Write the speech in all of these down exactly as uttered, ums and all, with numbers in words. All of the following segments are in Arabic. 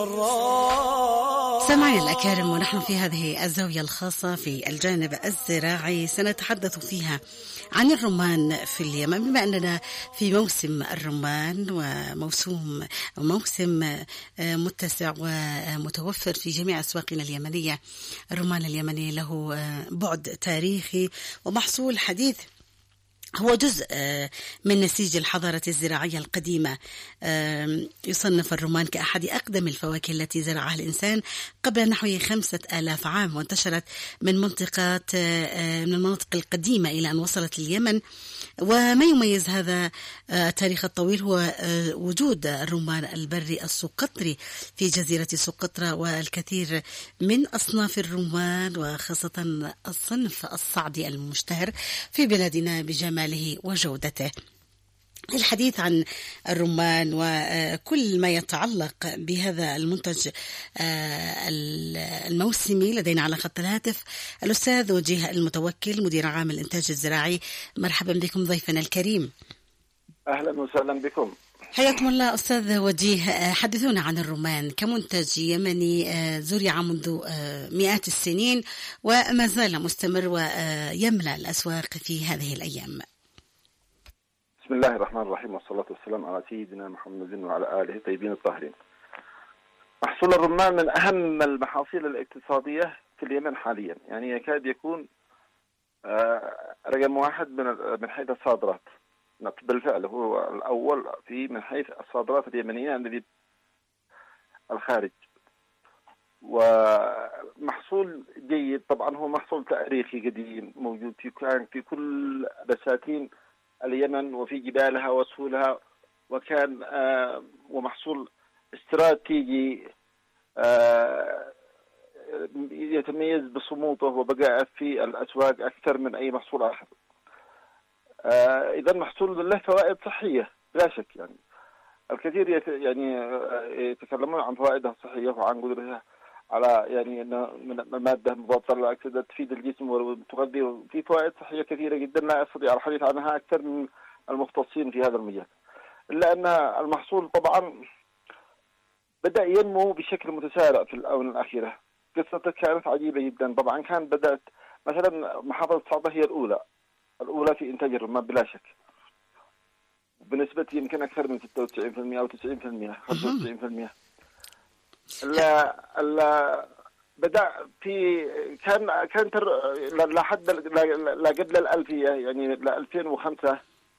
سمعنا الأكارم، ونحن في هذه الزاوية الخاصة في الجانب الزراعي سنتحدث فيها عن الرمان في اليمن، بما أننا في موسم الرمان وموسم موسم متسع ومتوفر في جميع أسواقنا اليمنية. الرمان اليمني له بعد تاريخي ومحصول حديث، هو جزء من نسيج الحضارة الزراعية القديمة. يصنف الرمان كأحد أقدم الفواكه التي زرعها الإنسان قبل نحو خمسة آلاف عام، وانتشرت من منطقة من المناطق القديمة إلى أن وصلت اليمن. وما يميز هذا التاريخ الطويل هو وجود الرمان البري السقطري في جزيرة سقطرى، والكثير من أصناف الرمان وخاصة الصنف الصعدي المشتهر في بلادنا بجماله وجودته. الحديث عن الرمان وكل ما يتعلق بهذا المنتج الموسمي لدينا على خط الهاتف الأستاذ وجيه المتوكل، مدير عام الإنتاج الزراعي. مرحبا بكم ضيفنا الكريم. أهلا وسهلا بكم. حياكم الله أستاذ وجيه. حدثونا عن الرمان كمنتج يمني زرع منذ مئات السنين وما زال مستمر ويملأ الأسواق في هذه الأيام. بسم الله الرحمن الرحيم، والصلاة والسلام على سيدنا محمد وعلى آله الطيبين الطاهرين. محصول الرمان من أهم المحاصيل الاقتصادية في اليمن حاليا، يعني يكاد يكون رقم واحد من حيث الصادرات. بالفعل هو الأول في من حيث الصادرات اليمنية الذي الخارج، ومحصول جيد. طبعا هو محصول تاريخي قديم موجود في كان في كل بساتين اليمن وفي جبالها وسهولها، وكان آه ومحصول استراتيجي آه يتميز بصموده وبقائه في الأسواق أكثر من أي محصول آخر. آه إذا محصول له فوائد صحية لا شك، يعني الكثير يت يعني يتكلمون عن فوائدها الصحية وعن قدرتها على يعني من المادة مضادة للأكسدة تفيد الجسم وتغذي، وفي فوائد صحية كثيرة جدا لا أستطيع الحديث عنها أكثر من المختصين في هذا المجال. إلا أن المحصول طبعا بدأ ينمو بشكل متسارع في الآونة الأخيرة. قصته كانت عجيبة جدا. طبعا كان بدأت مثلا محافظة صعدة هي الأولى الأولى في إنتاج الرمان بلا شك، بنسبة يمكن أكثر من ستة وتسعين بالمئة أو تسعين بالمئة خمسة وتسعين بالمئة. لا لا بدأ في كان كان تر لحد لا قبل الألفية، يعني ل ألفين وخمسة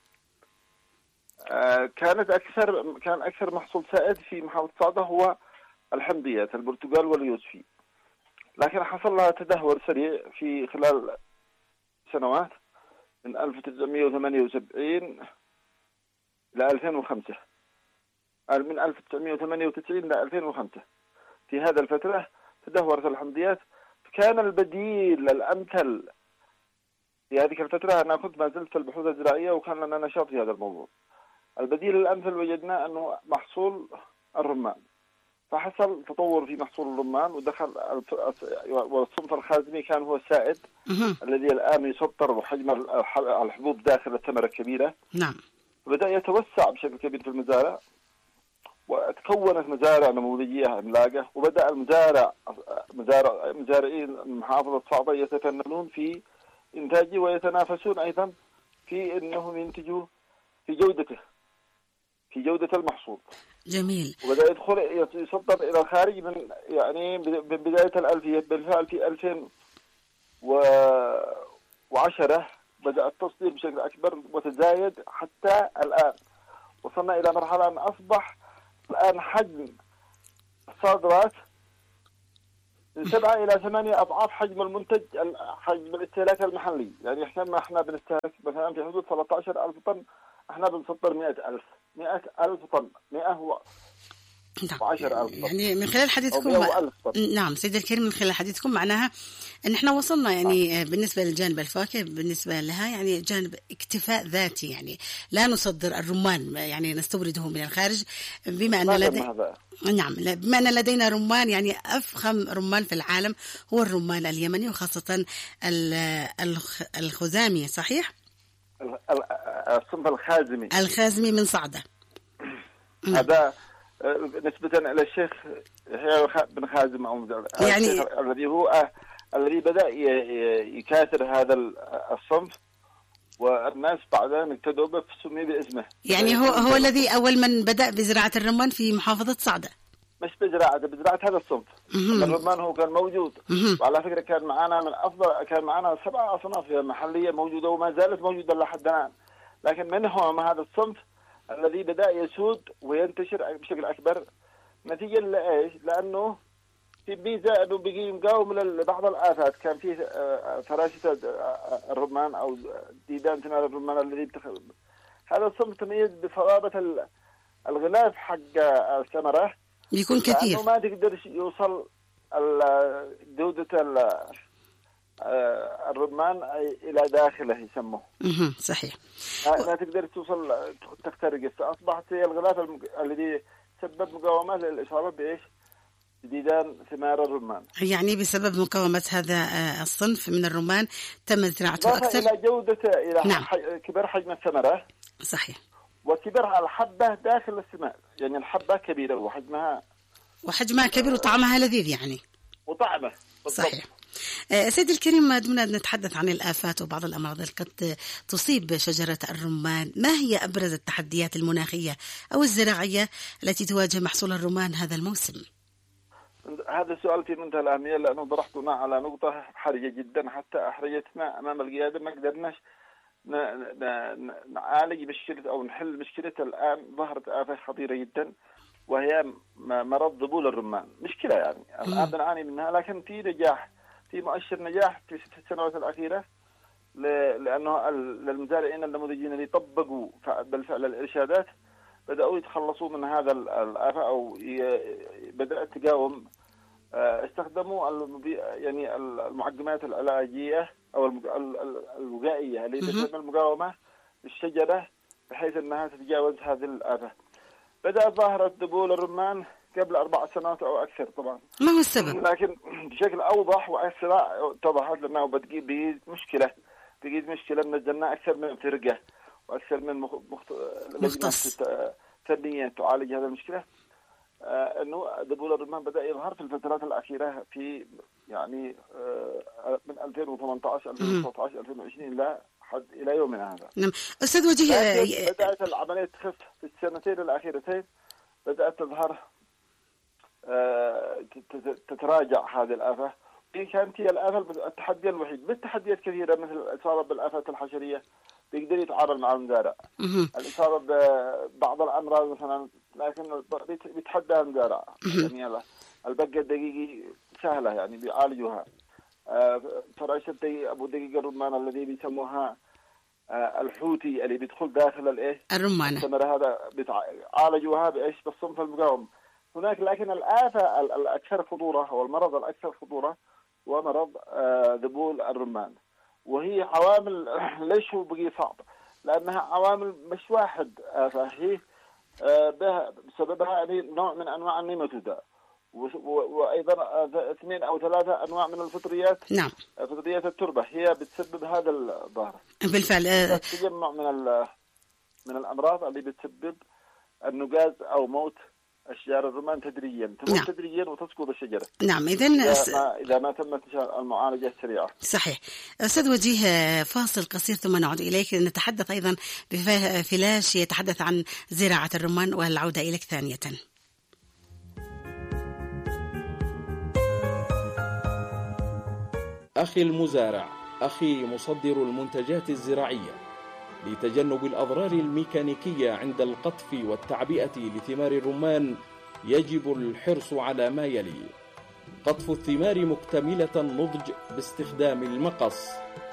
كانت أكثر كان أكثر محصول سائد في محافظة صعدة هو الحمضيات البرتقال واليوسفي، لكن حصل لها تدهور سريع في خلال سنوات من ألف وتسعمئة وثمانية وسبعين إلى ألفين وخمسة، من ألف وتسعمئة وثمانية وتسعين إلى ألفين وخمسة. في هذا الفترة تدهورت الحمضيات، كان البديل الأمثل في هذه الفترة. أنا كنت ما زلت في البحوث الزراعية وكان لنا نشاط في هذا الموضوع. البديل الأمثل وجدنا أنه محصول الرمان، فحصل تطور في محصول الرمان ودخل والصنف الخازمي كان هو السائد الذي الآن يسطر وحجم الحبوب داخل الثمرة الكبيرة. نعم. بدأ يتوسع بشكل كبير في المزارع، وتكونت مزارع نموذجية عملاقة، وبدأ المزارع مزارع مزارعين محافظة صعدة يتفننون في إنتاجه ويتنافسون أيضا في أنهم ينتجوا في جودته في جودة المحصول. جميل. وبدأ يدخل يصدر إلى الخارج من يعني بداية الألفية. بالفعل في ألفين وعشرة بدأ التصدير بشكل أكبر وتزايد حتى الآن. وصلنا إلى مرحلة أن أصبح الآن حجم الصادرات من سبعة إلى ثمانية أضعاف حجم المنتج حجم الاستهلاك المحلي. يعني إحنا إحنا بنستهلك مثلا في حدود ثلاثة عشر ألف طن، إحنا بنصدر مئة ألف مئة ألف طن مئة وعشرة ألف طن. يعني من خلال حديثكم نعم سيد الكريم، من خلال حديثكم معناها أن إحنا وصلنا يعني بالنسبة للجانب الفواكه بالنسبة لها يعني جانب اكتفاء ذاتي، يعني لا نصدر الرمان يعني نستورده من الخارج، بما أن لدي نعم بما أن لدينا رمان يعني أفخم رمان في العالم هو الرمان اليمني، وخاصة الخزامي. صحيح؟ الصنف الخازمي الخازمي من صعدة. هذا نسبة إلى الشيخ يحيى بن خازم أو يعني الذي هو الذي بدأ يكاثر هذا الصنف، والناس بعدين ابتدوا به فسمي باسمه. يعني هو هو الذي أول من بدأ بزراعة الرمان في محافظة صعدة. مش بزراعة بزراعة هذا الصنف. الرمان هو كان موجود، وعلى فكرة كان معنا من أفضل، كان معنا سبع أصناف محلية موجودة وما زالت موجودة لحد الآن، لكن منهم هذا الصنف الذي بدأ يسود وينتشر بشكل أكبر نتيجة لإيش؟ لأنه في ميزة إنه بيجي مقاوم لبعض الآفات. كان فيه فراشة الرمان أو ديدان ثمار الرمان الذي بتخ... هذا الصنف تميز بصلابة الغلاف حق الثمرة، يكون كثير، لأنه ما تقدر يوصل جودة الرمان إلى داخله يسموه. صحيح. لا تقدر توصل تخترق، فأصبحت هي الغلاف الذي سبب مقاومات للإصابة بإيش؟ ديدان ثمار الرمان. يعني بسبب مقاومة هذا الصنف من الرمان تم زراعته أكثر إلى جودة إلى نعم. كبر حجم الثمرة. صحيح. وكبر الحبة داخل الثمار، يعني الحبة كبيرة وحجمها وحجمها كبير وطعمها لذيذ يعني. وطعمه بالضبط. صحيح. سيدي الكريم، دون أن نتحدث عن الآفات وبعض الأمراض التي قد تصيب شجرة الرمان، ما هي أبرز التحديات المناخية أو الزراعية التي تواجه محصول الرمان هذا الموسم؟ هذا السؤال في منتهى الأهمية، لأنه طرحتنا على نقطة حرجة جدا، حتى أحرجتنا أمام القيادة، ما قدرناش نعالج مشكلة أو نحل مشكلة. الآن ظهرت آفة خطيرة جدا وهي مرض ذبول الرمان. مشكلة يعني الآن بنعاني منها، لكن في نجاح، في مؤشر نجاح في السنوات الأخيرة، لأنه للمزارعين النموذجيين اللي طبقوا بالفعل الإرشادات بدأوا يتخلصوا من هذا الآفة أو بدأت تقاوم. استخدموا يعني المعقمات العلاجية أو الوقائية اللي تسمى المقاومة للشجرة بحيث أنها تتجاوز هذه الآفة. بدأت ظاهرة ذبول الرمان قبل أربع سنوات أو أكثر طبعا. ما هو السبب؟ لكن بشكل أوضح وأسرع اتضحت لنا وبتجيب مشكلة بقيت مشكلة نزلنا أكثر من فرقة وأكثر من مخت... مختص فنية تعالج هذه المشكلة. آه أنه ذبول الرمان بدأ يظهر في الفترات الأخيرة في يعني آه من ألفين وثمانية عشر ألفين وتسعة عشر ألفين وعشرين إلى حد إلى يومنا هذا. نعم أستاذ وجيه، بدأت العملية تخف في السنتين الأخيرتين، بدأت تظهر آه تتراجع هذه الآفة. كانت هي الآفة التحدي الوحيد. بالتحديات كثيرة مثل الإصابة بالآفات الحشرية بيقدر يتعامل مع المزارع، الإصابة ببعض الأمراض مثلا، لكن بيتحدى المزارع. يعني البقة الدقيقي سهلة يعني بيعالجوها. فراشة أبو دقيق الرمان الذي بيسموها الحوتي اللي بيدخل داخل الإيه الرمانة الثمرة، هذا بيعالجوها بإيش؟ بالصنف المقاوم هناك. لكن الآفة الأكثر خطورة أو المرض الأكثر خطورة هو مرض ذبول الرمان، وهي عوامل ليش هو بقي صعب؟ لأنها عوامل مش واحد آفة، هي بسببها نوع من أنواع النيماتودا، وأيضا اثنين أو ثلاثة أنواع من الفطريات. نعم. فطريات التربة هي بتسبب هذا الظاهر. بالفعل تجمع من من الأمراض اللي بتسبب النقاز أو موت أشجار الرمان تدريجيا، تموت نعم. تدريجيا وتسقط الشجرة. نعم. إذن إذا ما, إذا ما تمت المعالجة السريعة. صحيح. أستاذ وجيه، فاصل قصير ثم نعود إليك، نتحدث أيضا بفلاش يتحدث عن زراعة الرمان، والعودة إليك ثانية. أخي المزارع، أخي مصدر المنتجات الزراعية، لتجنب الأضرار الميكانيكية عند القطف والتعبئة لثمار الرمان يجب الحرص على ما يلي: قطف الثمار مكتملة النضج باستخدام المقص،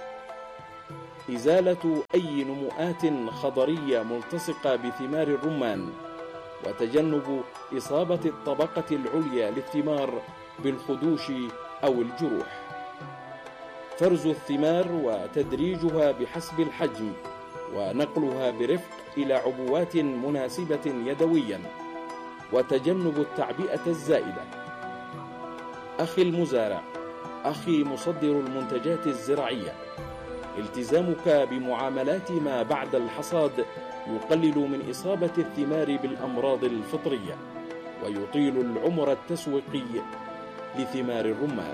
إزالة أي نموءات خضرية ملتصقة بثمار الرمان، وتجنب إصابة الطبقة العليا للثمار بالخدوش أو الجروح. فرز الثمار وتدريجها بحسب الحجم ونقلها برفق إلى عبوات مناسبة يدويا، وتجنب التعبئة الزائدة. أخي المزارع، أخي مصدر المنتجات الزراعية، التزامك بمعاملات ما بعد الحصاد يقلل من إصابة الثمار بالأمراض الفطرية. ويطيل العمر التسويقي لثمار الرمان.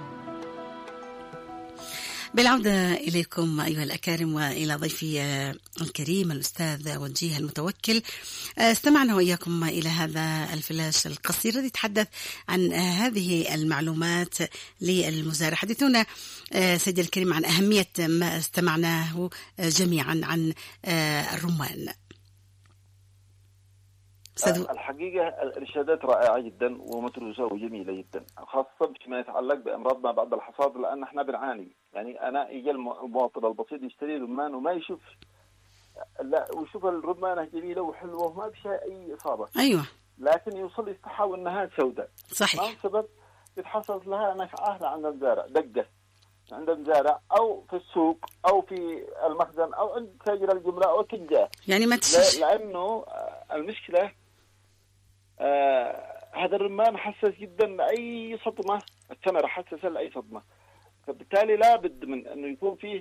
بالعودة إليكم أيها الأكارم وإلى ضيفي الكريم الأستاذ وجيه المتوكل. استمعنا وإياكم إلى هذا الفلاش القصير الذي يتحدث عن هذه المعلومات للمزارع. حدثونا سيدي الكريم عن أهمية ما استمعناه جميعا عن الرمان. الحقيقة الإرشادات رائعة جدا ومتروسة وجميلة جدا، خاصة فيما يتعلق بأمراض ما بعد الحصاد، لأن احنا بنعاني. يعني أنا يجي المواطن البسيط يشتري رمان وما يشوف، لا ويشوف الرمانة جميلة وحلوة وما بشيء أي إصابة. أيوة. لكن يوصل يستحى إنها سوداء. صحيح. ما السبب؟ يتحصل لها نفعة عند المزارع، دقة عند المزارع أو في السوق أو في المخزن أو عند تاجر الجملة أو تجار. يعني ما تشيش. لأنه المشكلة آه هذا الرمان حساس جدا لأي صدمة، الثمرة حساسة لأي صدمة، فبالتالي لا بد من أنه يكون فيه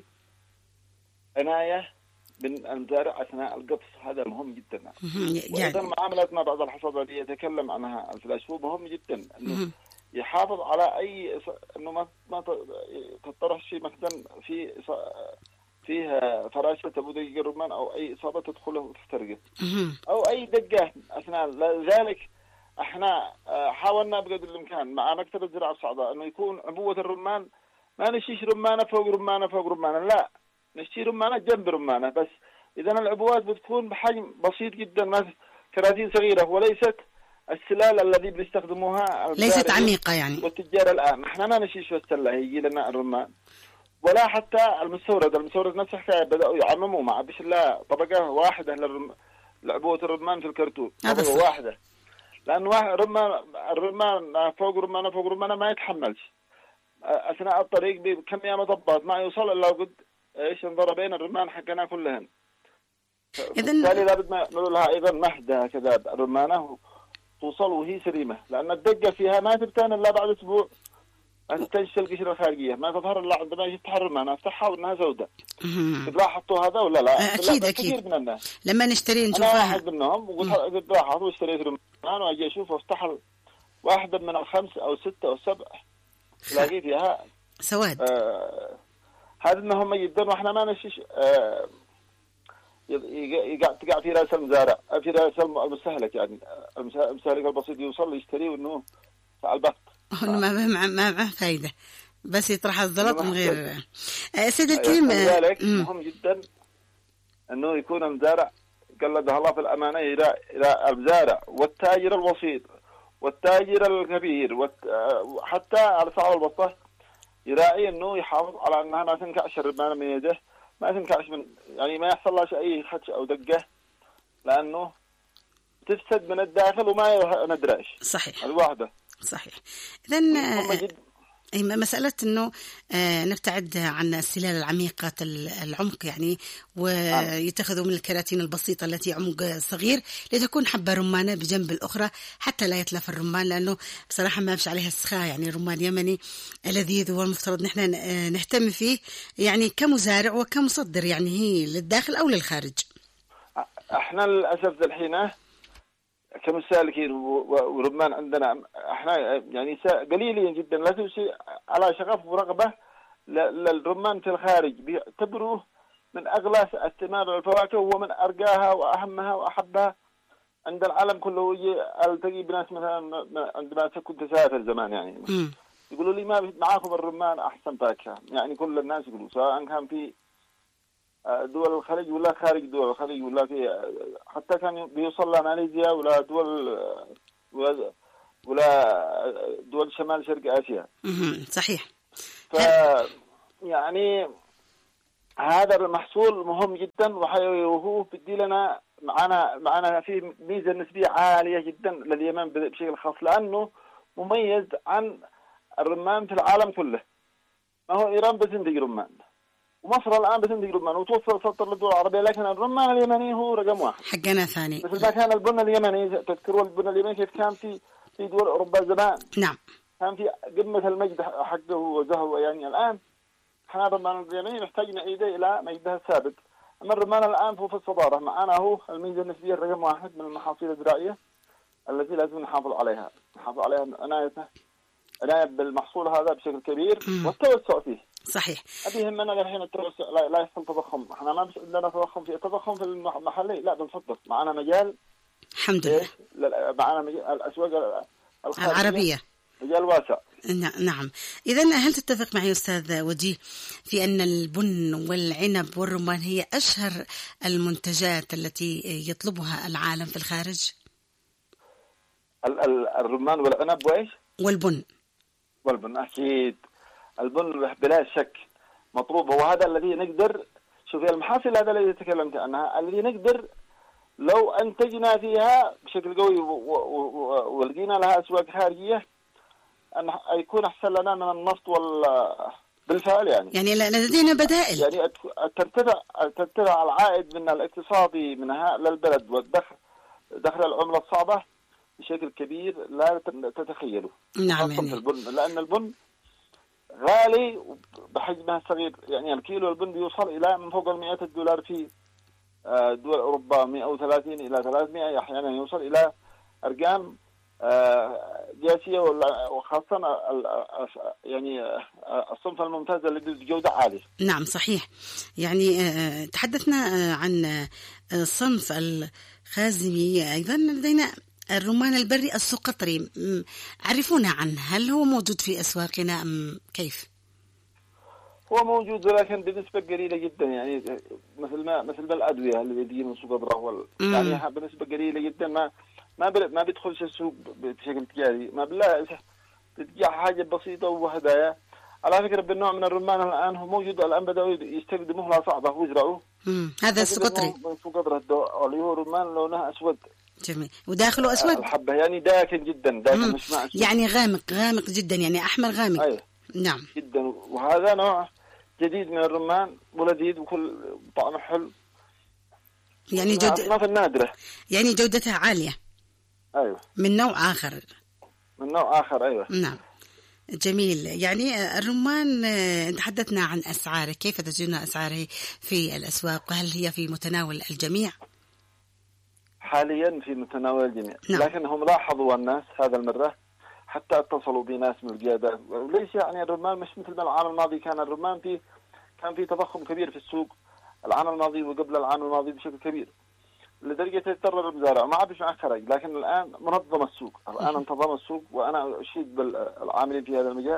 عناية من المزارع أثناء القطف. هذا مهم جدا. يعني وإذا معاملات ما بعد الحصاد التي يتكلم عنها الفلاش هو مهم جدا أنه يحافظ على أي أنه ما ما تطرح في مخزن في فيها فراشة تبودق الرمان أو أي إصابة تدخله وتخترقه أو أي دقة أثناء ذلك. احنا حاولنا بقدر الإمكان مع مكتب الزراعة الصعداء أنه يكون عبوة الرمان ما نشيش رمانة فوق رمانة فوق رمانة، لا نشتي رمانة جنب رمانة بس. إذا العبوات بتكون بحجم بسيط جدا، ما كراتين صغيرة، وليست السلال الذي بنستخدموها ليست عميقة يعني. والتجار الآن احنا ما نشيش في السلة يجي لنا الرمان، ولا حتى المستورد. المستورد نفس الحكاية بدأوا يعمموا مع بش لا طبقة واحدة لعبوة الرمان في الكرتون، طبقة واحدة، لأن رمان الرمان فوق رمانة فوق رمانة ما يتحملش أثناء الطريق بكمية مطبات ما يوصل إلا وقد إيش انضرب بين الرمان حقنا كلهن. بالتالي لابد ما نقول لها أيضا مهدة هكذا الرمانة توصل وهي سليمة، لأن الدقة فيها ما تبتان إلا بعد أسبوع ما تنشل القشرة الخارجية، ما تظهر إلا عندما يجي تحرر أنا أفتحها وإنها سوداء. لاحظتوا هذا ولا لا؟ أكيد أكيد. من الناس لما نشتري نشوفها. أنا واحد منهم وقلت لاحظت واشتريت رمان وأجي أشوف وافتح واحدة من الخمس أو ستة أو سبع تلاقي فيها سواد. آه هذا إنهم جدا وإحنا ما نشيش آه يقع تقع في رأس المزارع في رأس المستهلك، يعني المستهلك البسيط يوصل يشتري وإنه على البخت. ما ما ما ما فايدة، بس يطرح الزلط من غير. سيد الكريم ذلك مهم جدا انه يكون المزارع قلدها الله في الامانه الى الى المزارع والتاجر الوسيط والتاجر الكبير وحتى على صاحب البطه يراعي انه يحافظ على انها ما تنكعش الرمانه من يده، ما تنكعش من يعني ما يحصل لها اي خدش او دقه، لانه تفسد من الداخل وما ندريش. صحيح. الواحده. صحيح. إذن مسألة أنه نبتعد عن السلال العميقة العمق يعني، ويتخذوا من الكراتين البسيطة التي عمق صغير لتكون حبة رمانة بجنب الأخرى حتى لا يتلف الرمان، لأنه بصراحة ما فيش عليها السخاء. يعني رمان يمني لذيذ والمفترض نحن نهتم فيه يعني كمزارع وكمصدر، يعني هي للداخل أو للخارج. احنا للأسف الحين كمستهلكين ورمان عندنا احنا يعني قليلين جدا لا تمشي على شغف ورغبة للرمان في الخارج، بيعتبروه من اغلى الثمار والفواكه ومن ارقاها واهمها واحبها عند العالم كله. يجي التقي بناس مثلا عندما كنت تسافر زمان يعني م. يقولوا لي ما معاكم الرمان احسن فاكهة، يعني كل الناس يقولوا سواء كان في دول الخليج ولا خارج دول الخليج ولا في حتى كان بيوصل لماليزيا ولا دول ولا, ولا دول شمال شرق آسيا. صحيح. ف يعني هذا المحصول مهم جدا وهو بدي لنا معنا معنا في ميزة نسبية عالية جدا لليمن بشكل خاص، لأنه مميز عن الرمان في العالم كله. ما هو إيران بتنتج رمان ومصر الآن بتنتج رمان وتوصل سطر للدول العربية، لكن الرمان اليمني هو رقم واحد. حقنا ثاني. مثل ما كان البن اليمني، تذكروا البن اليمني كيف كان في في دول أوروبا زمان. نعم. كان في قمة المجد حقه وزهو، يعني الآن احنا الرمان اليمني نحتاج نعيده إلى مجدها السابق. أما الرمان الآن هو في الصدارة معنا، هو الميزة النسبية رقم واحد من المحاصيل الزراعية التي لازم نحافظ عليها نحافظ عليها عناية عناية بالمحصول هذا بشكل كبير م. والتوسع فيه. صحيح. أبي يهمنا الحين التوسع لا, لا يحصل تضخم. احنا ما بس عندنا تضخم في التضخم في المحلي، لا بنفضل معنا مجال الحمد لله معنا مجال الأسواق العربية مجال واسع. نعم. إذن هل تتفق معي أستاذ وجيه في أن البن والعنب والرمان هي أشهر المنتجات التي يطلبها العالم في الخارج؟ الرمان والعنب وإيش؟ والبن. والبن أكيد. البن بلا شك مطلوب، وهذا الذي نقدر شوفي المحاصيل هذا الذي تكلمت عنها الذي نقدر لو أنتجنا فيها بشكل قوي ولقينا لها أسواق خارجية أن يكون أحسن لنا من النفط وال بالفعل يعني. يعني لدينا بدائل. يعني ترتفع ترتفع العائد من الاقتصادي منها للبلد والدخل دخل العملة الصعبة بشكل كبير لا تتخيله. نعم. يعني. البن لأن البن غالي بحجمها الصغير، يعني الكيلو البن بيوصل إلى من فوق المئة الدولار في دول أوروبا مئة وثلاثين إلى ثلاثمئة، أحيانا يوصل إلى أرقام قياسية وخاصة يعني الصنف الممتاز اللي بجودة عالية. نعم صحيح. يعني تحدثنا عن صنف الخازمي، أيضا لدينا الرمان البري السقطري، عرفونا عنه، هل هو موجود في أسواقنا أم كيف؟ هو موجود ولكن بنسبة قليلة جدا، يعني مثل ما مثل ما الأدوية اللي بيجي من سوق الرهوة يعني بنسبة قليلة جدا ما ما ما بيدخلش السوق بشكل تجاري، ما بالله بتجي حاجة بسيطة وهدايا. على فكرة بالنوع من الرمان الآن هو موجود الآن بدأوا يستخدموه لا صعبة ويزرعوه. هذا السقطري. سقطري اللي هو رمان لونه أسود. جميل. وداخله أسود. الحبة يعني داكن جدا داكن مش مع أسود. يعني غامق غامق جدا، يعني أحمر غامق. أيه. نعم. جدا. وهذا نوع جديد من الرمان ولذيذ وكل طعمه حلو. يعني جودة. في النادرة. يعني جودتها عالية. أيوة. من نوع آخر. من نوع آخر أيوة. نعم. جميل. يعني الرمان تحدثنا عن أسعاره، كيف تجدون أسعاره في الأسواق وهل هي في متناول الجميع؟ حاليا في متناول الجميع. نعم. لكنهم لاحظوا الناس هذا المرة حتى اتصلوا بناس من القيادة، وليش يعني الرمان مش مثل ما العام الماضي كان الرمان في كان في تضخم كبير في السوق العام الماضي وقبل العام الماضي بشكل كبير لدرجة يضطر المزارع ما عادش معه خرج، لكن الآن منظم السوق، الآن انتظم السوق وأنا أشيد بالعاملين في هذا المجال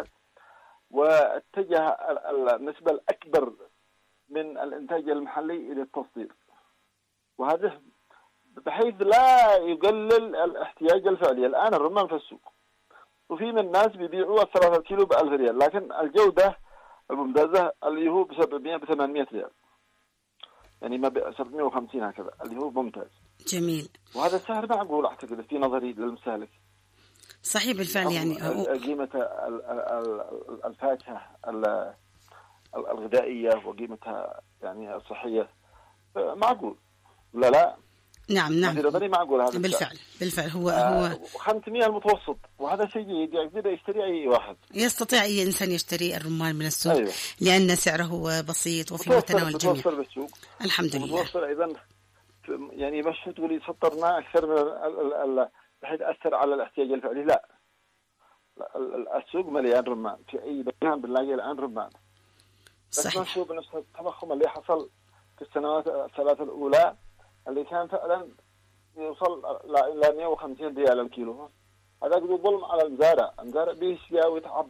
واتجه النسبة الأكبر من الإنتاج المحلي إلى التصدير، وهذا بحيث لا يقلل الاحتياج الفعلي. الآن الرمان في السوق وفي من الناس بيبيعوا ثلاثة كيلو بألف ريال، لكن الجودة الممتازة اللي هو بسبعمائة بثمانمائة ريال، يعني ما بسبعمائة وخمسين هكذا اللي هو ممتاز. جميل. وهذا السعر معقول أعتقد في نظري للمستهلك. صحيح بالفعل. يعني قيمة الفاكهة الغذائية وقيمتها يعني الصحية معقول لا لا. نعم نعم. معقول هذا بالفعل السعر. بالفعل هو هو خمسمائة المتوسط، وهذا شيء جيد يقدر يشتري أي واحد. يستطيع أي إنسان يشتري الرمان من السوق. أيوة. لأن سعره بسيط وفي متناول الجميع. متوفر بالسوق. الحمد لله. متوفر أيضا يعني مش تقولي سطرنا أكثر من بحيث أثر على الاحتياج الفعلي، لا. السوق مليان رمان، في أي مكان بنلاقي الآن رمان. صحيح. بس نشوف نفس التضخم اللي حصل في السنوات الثلاث الأولى اللي كان فعلا يوصل إلى مئة وخمسين ريال الكيلو. هذا قد ظلم على المزارع، المزارع بيش ياوي تعب.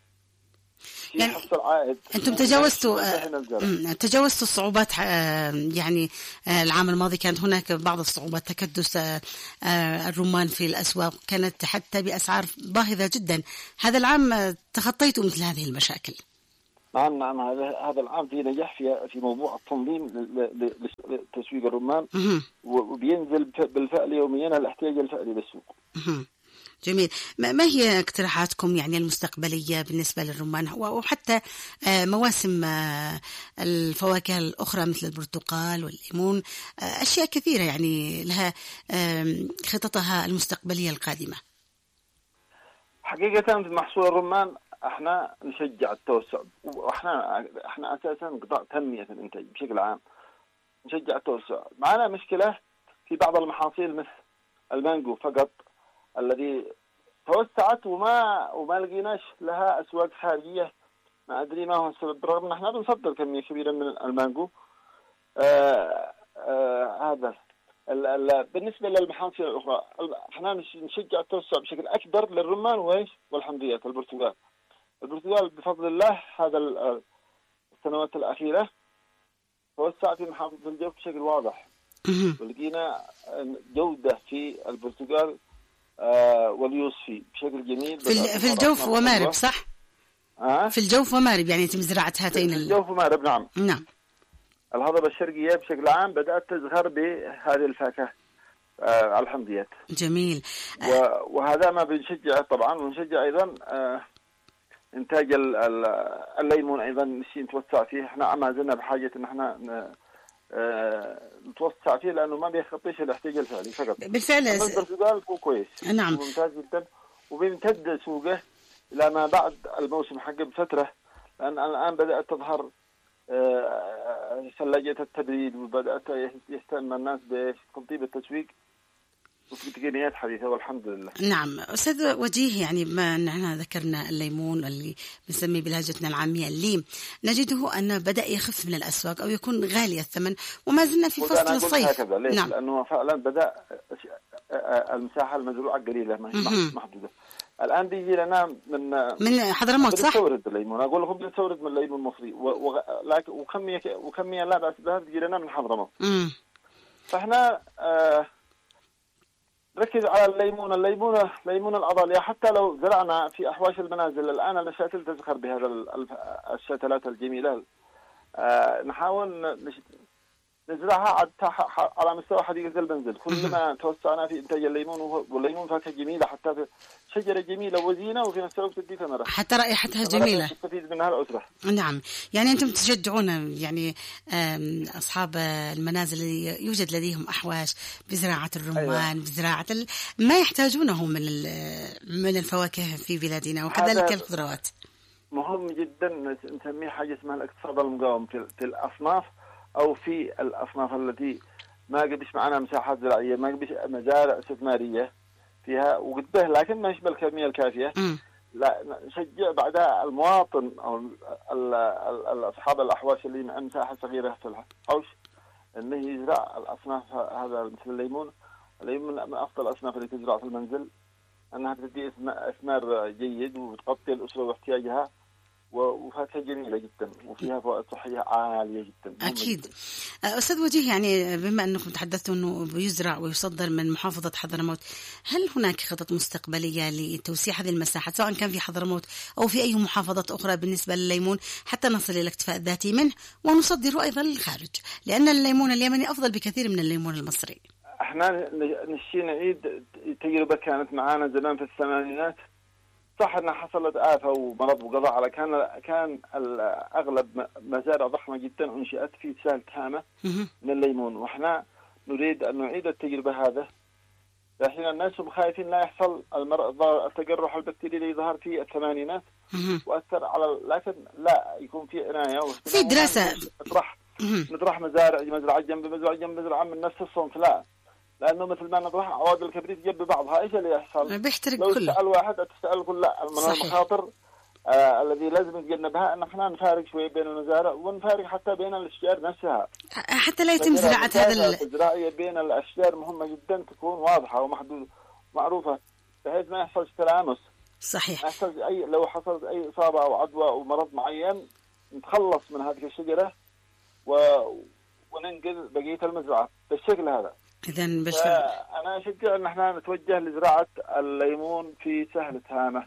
يعني أنتم تجاوزتوا تجاوزتوا الصعوبات، يعني العام الماضي كانت هناك بعض الصعوبات، تكدس الرمان في الأسواق كانت حتى بأسعار باهظة جدا. هذا العام تخطيتوا مثل هذه المشاكل. نعم نعم. هذا هذا العام في نجاح في في موضوع التنظيم لتسويق الرمان، وبينزل بالفعل يوميا الاحتياج الفعلي للسوق. جميل. ما هي اقتراحاتكم يعني المستقبلية بالنسبة للرمان وحتى مواسم الفواكه الأخرى مثل البرتقال والليمون، أشياء كثيرة يعني لها خططها المستقبلية القادمة؟ حقيقة في محصول الرمان احنا نشجع التوسع، واحنا احنا اساسا قطاع تنمية الانتاج بشكل عام، نشجع التوسع. معنا مشكلة في بعض المحاصيل مثل المانجو فقط الذي توسعت وما وما لقيناش لها أسواق خارجية. ما أدري ما هو السبب، برغم أن احنا بنصدر كمية كبيرة من المانجو. آه آه هذا ال ال بالنسبة للمحاصيل الأخرى، احنا نشجع التوسع بشكل أكبر للرمان وإيش والحمضيات. البرتقال البرتقال بفضل الله هذا السنوات الأخيرة توسع في محافظة الجوف بشكل واضح، ولقينا جودة في البرتقال آه واليوسفي بشكل جميل في, في الجوف ومارب، صح؟ آه؟ في الجوف ومارب يعني يتم زراعة هاتين في الجوف ومارب. نعم نعم. الهضبة الشرقية بشكل عام بدأت تزهر بهذه الفاكهة آه الحمضيات. جميل. وهذا ما بنشجعه طبعا، ونشجع أيضا آه إنتاج الليمون أيضا نشي نتوسع فيه. إحنا ما زلنا بحاجة إن إحنا آه نتوسع فيه لأنه ما بيخطيش الاحتياج الفعلي فقط. بالفعل البرتقال هو كويس. نعم. ممتاز جدا، وبيمتد سوقه إلى ما بعد الموسم حقه بفترة، لأن الآن بدأت تظهر ثلاجة التبريد، وبدأت يهتم الناس بتنظيم التسويق وفي تقنيات حديثة والحمد لله. نعم أستاذ وجيه، يعني ما نحن ذكرنا الليمون اللي بنسميه بلهجتنا العامية الليم، نجده أنه بدأ يخف من الأسواق أو يكون غالي الثمن، وما زلنا في فصل الصيف. نعم. لأنه فعلا بدأ المساحة المزروعة قليلة ما هي محدودة. الآن بيجي لنا من من حضرموت، صح؟ بنستورد الليمون، أقول لكم بنستورد من الليمون المصري، ولكن وكمية وكمية لا بأس بها بيجي لنا من حضرموت. فإحنا آه ركز على الليمون الليمون الليمون الأضالية. حتى لو زرعنا في أحواش المنازل الآن الشتل تزخر بهذا الشتلات الجميلة، آه نحاول نزرعها على مستوى حديقة المنزل. كلما توسعنا في إنتاج الليمون، والليمون فاكهة جميلة، حتى شجرة جميلة وزينة، وفي نفس الوقت تدي ثمرة، حتى رائحتها جميلة تستفيد منها الأسرة. نعم، يعني أنتم تشجعون يعني أصحاب المنازل اللي يوجد لديهم أحواش بزراعة الرمان. أيوة. بزراعة ال... ما يحتاجونه من من الفواكه في بلادنا، وكذلك الخضروات. مهم جدا نسميه حاجة اسمها الاقتصاد المقاوم في الأصناف، أو في الأصناف التي ما قبش معنا مساحات زراعية، ما قبش مزارع استثمارية فيها وقده، لكن ما يشبه الكمية الكافية. م. لا نشجع بعدها المواطن أو أصحاب الأحواش اللي مع مساحة صغيرة في الحوش أنه يزرع الأصناف. هذا مثل الليمون، الليمون من أفضل الأصناف اللي تزرع في المنزل، أنها بتدي أثمار جيد وتغطي الأسرة واحتياجها، وفاكهة جميلة جدا وفيها فوائد صحية عالية جدا. أكيد. أستاذ وجيه، يعني بما أنكم تحدثتوا أنه بيزرع ويصدر من محافظة حضرموت، هل هناك خطط مستقبلية لتوسيع هذه المساحات سواء كان في حضرموت أو في أي محافظات أخرى بالنسبة للليمون، حتى نصل إلى الاكتفاء الذاتي منه ونصدره أيضا للخارج، لأن الليمون اليمني أفضل بكثير من الليمون المصري؟ احنا نشي نعيد تجربة كانت معانا زمان في الثمانينات. صح أنها حصلت آفة ومرض وقضاء على كان كان أغلب مزارع ضخمة جدا أنشئت في سهل تهامة من الليمون، وإحنا نريد أن نعيد التجربة هذا. الحين الناس خايفين لا يحصل المرض التجرح البكتيري اللي ظهر في الثمانينات وأثر على، لكن لا يكون في عناية في دراسة. نطرح نطرح مزارع مزرعة جنب مزرعة جنب مزرعة من نفس الصنف، لا، لأنه مثل ما نطرح عواد الكبريت جنب بعضها، إيش اللي يحصل؟ بيحترق لو كله. تسأل واحد تسأل كل لا. من المخاطر آه الذي لازم نتجنبها أن احنا نفارق شوي بين المزارع، ونفارق حتى بين الأشجار نفسها، حتى لا يتم زراعة هذا. الزراعية بين الأشجار مهمة جدا تكون واضحة ومحدودة معروفة، بحيث ما يحصل تلامس. صحيح. ما يحصل أي لو حصلت أي إصابة أو عدوى أو مرض معين نتخلص من هذه الشجرة و... وننقل بقية المزرعة بالشكل هذا. إذن بالفعل أنا أشجع أن احنا نتوجه لزراعة الليمون في سهل تهامة.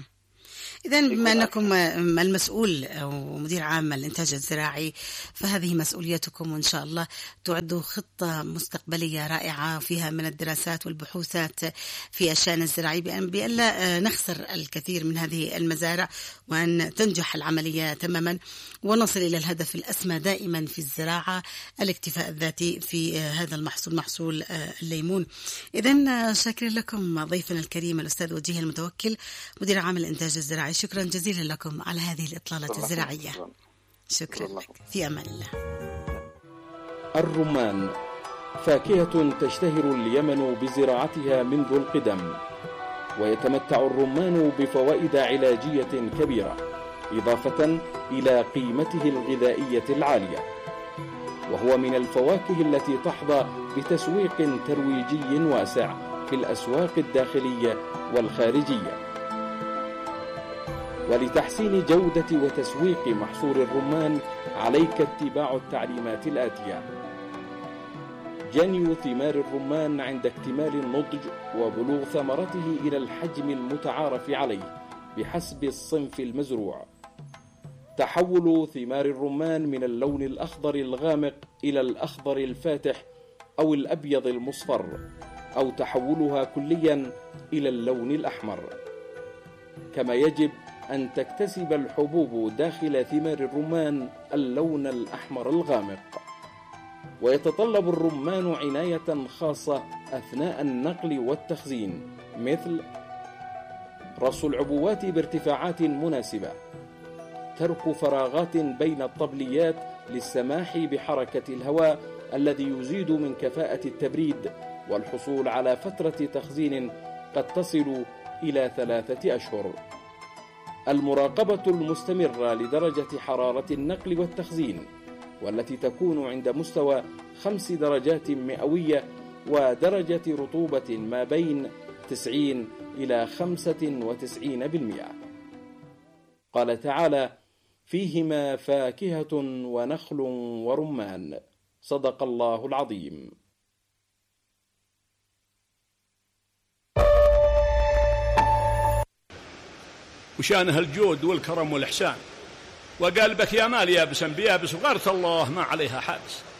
إذن بما أنكم المسؤول أو مدير عام الإنتاج الزراعي، فهذه مسؤوليتكم، وإن شاء الله تعدوا خطة مستقبلية رائعة فيها من الدراسات والبحوثات في الشأن الزراعي، بأن لا نخسر الكثير من هذه المزارع، وأن تنجح العملية تماما، ونصل إلى الهدف الأسمى دائما في الزراعة، الاكتفاء الذاتي في هذا المحصول، محصول الليمون. إذن شاكر لكم ضيفنا الكريم الأستاذ وجيه المتوكل، مدير عام الإنتاج الزراعي، شكرا جزيلا لكم على هذه الإطلالة الزراعية. شكرا لك، في أمان الله. الرمان فاكهة تشتهر اليمن بزراعتها منذ القدم، ويتمتع الرمان بفوائد علاجية كبيرة إضافة إلى قيمته الغذائية العالية، وهو من الفواكه التي تحظى بتسويق ترويجي واسع في الأسواق الداخلية والخارجية. ولتحسين جودة وتسويق محصول الرمان عليك اتباع التعليمات الآتية: جني ثمار الرمان عند اكتمال النضج وبلوغ ثمرته إلى الحجم المتعارف عليه بحسب الصنف المزروع. تحول ثمار الرمان من اللون الأخضر الغامق إلى الأخضر الفاتح أو الأبيض المصفر، أو تحولها كليا إلى اللون الأحمر. كما يجب أن تكتسب الحبوب داخل ثمار الرمان اللون الأحمر الغامق. ويتطلب الرمان عناية خاصة أثناء النقل والتخزين، مثل رص العبوات بارتفاعات مناسبة، ترك فراغات بين الطبليات للسماح بحركة الهواء الذي يزيد من كفاءة التبريد، والحصول على فترة تخزين قد تصل إلى ثلاثة أشهر. المراقبة المستمرة لدرجة حرارة النقل والتخزين، والتي تكون عند مستوى خمس درجات مئوية ودرجة رطوبة ما بين تسعين إلى خمسة وتسعين بالمئة. قال تعالى: فيهما فاكهة ونخل ورمان. صدق الله العظيم. وشانه الجود والكرم والإحسان، وقلبك يا مال يابسا بيابس وغيرة الله ما عليها حابس.